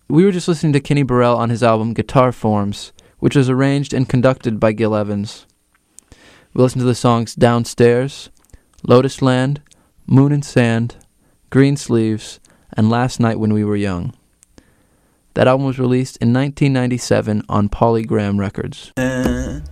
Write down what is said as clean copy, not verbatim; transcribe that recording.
We were just listening to Kenny Burrell on his album Guitar Forms, which was arranged and conducted by Gil Evans. We listened to the songs Downstairs, Lotus Land, Moon and Sand, Green Sleeves, and Last Night When We Were Young. That album was released in 1997 on Polygram Records.